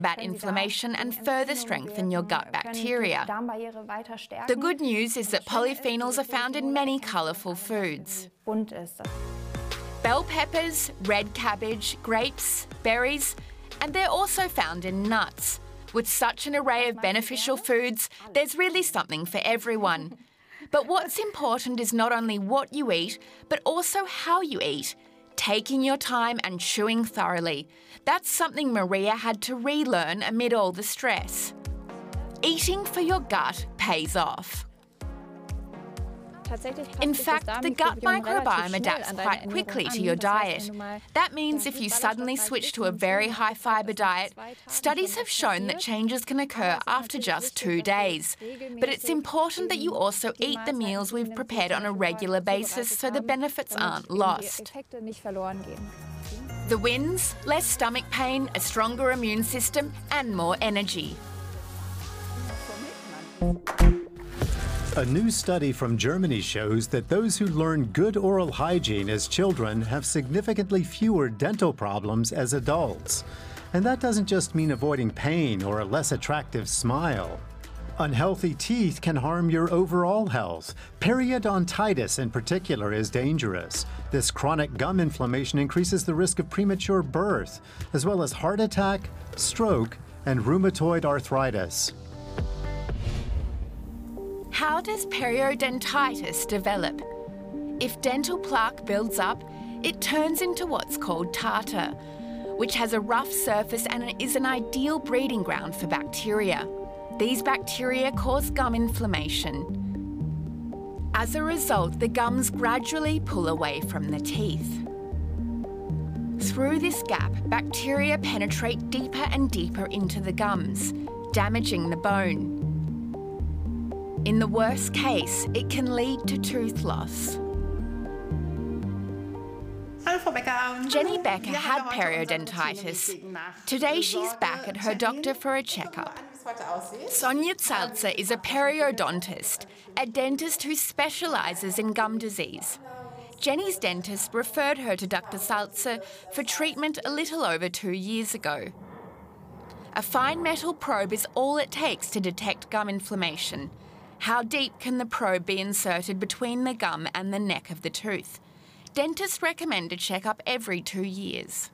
combat inflammation and further strengthen your gut bacteria. The good news is that polyphenols are found in many colourful foods. Bell peppers, red cabbage, grapes, berries, and they're also found in nuts. With such an array of beneficial foods, there's really something for everyone. But what's important is not only what you eat, but also how you eat. Taking your time and chewing thoroughly. That's something Maria had to relearn amid all the stress. Eating for your gut pays off. In fact, the gut microbiome adapts quite quickly to your diet. That means if you suddenly switch to a very high-fibre diet, studies have shown that changes can occur after just 2 days. But it's important that you also eat the meals we've prepared on a regular basis so the benefits aren't lost. The wins: less stomach pain, a stronger immune system and more energy. A new study from Germany shows that those who learn good oral hygiene as children have significantly fewer dental problems as adults. And that doesn't just mean avoiding pain or a less attractive smile. Unhealthy teeth can harm your overall health. Periodontitis in particular is dangerous. This chronic gum inflammation increases the risk of premature birth, as well as heart attack, stroke, and rheumatoid arthritis. How does periodontitis develop? If dental plaque builds up, it turns into what's called tartar, which has a rough surface and is an ideal breeding ground for bacteria. These bacteria cause gum inflammation. As a result, the gums gradually pull away from the teeth. Through this gap, bacteria penetrate deeper and deeper into the gums, damaging the bone. In the worst case, it can lead to tooth loss. Jenny Becker had periodontitis. Today she's back at her doctor for a checkup. Sonja Zalzer is a periodontist, a dentist who specialises in gum disease. Jenny's dentist referred her to Dr. Zalzer for treatment a little over 2 years ago. A fine metal probe is all it takes to detect gum inflammation. How deep can the probe be inserted between the gum and the neck of the tooth? Dentists recommend a checkup every 2 years.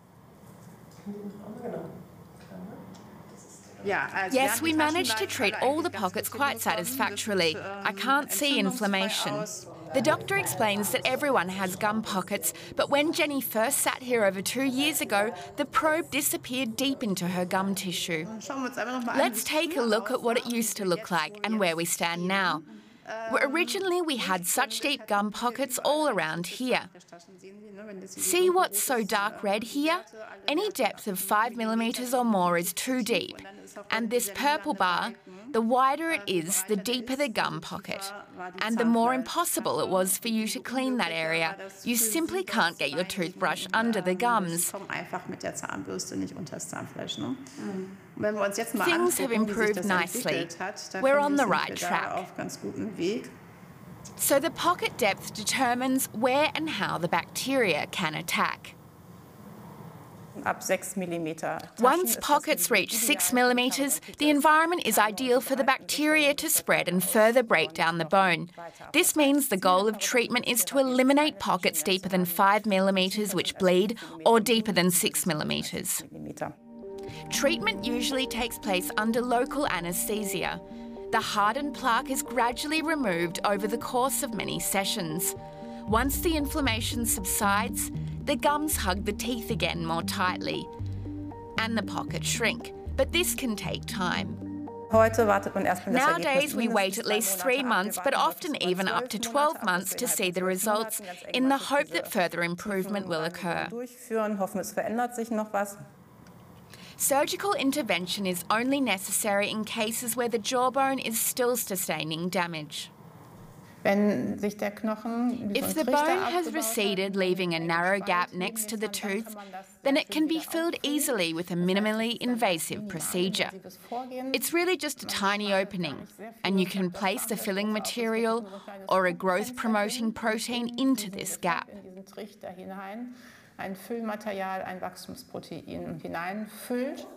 Yes, we managed to treat all the pockets quite satisfactorily. I can't see inflammation. The doctor explains that everyone has gum pockets, but when Jenny first sat here over 2 years ago, the probe disappeared deep into her gum tissue. Let's take a look at what it used to look like and where we stand now. Originally, we had such deep gum pockets all around here. See what's so dark red here? Any depth of 5 millimetres or more is too deep. And this purple bar, the wider it is, the deeper the gum pocket. And the more impossible it was for you to clean that area. You simply can't get your toothbrush under the gums. Things have improved nicely. We're on the right track. So the pocket depth determines where and how the bacteria can attack. Once pockets reach 6 millimetres, the environment is ideal for the bacteria to spread and further break down the bone. This means the goal of treatment is to eliminate pockets deeper than 5 millimetres which bleed, or deeper than 6 millimetres. Treatment usually takes place under local anaesthesia. The hardened plaque is gradually removed over the course of many sessions. Once the inflammation subsides, the gums hug the teeth again more tightly, and the pockets shrink, but this can take time. Nowadays, we wait at least 3 months, but often even up to 12 months to see the results, in the hope that further improvement will occur. Surgical intervention is only necessary in cases where the jawbone is still sustaining damage. If the bone has receded, leaving a narrow gap next to the tooth, then it can be filled easily with a minimally invasive procedure. It's really just a tiny opening, and you can place the filling material or a growth-promoting protein into this gap. Ein Füllmaterial, ein Wachstumsprotein hineinfüllt.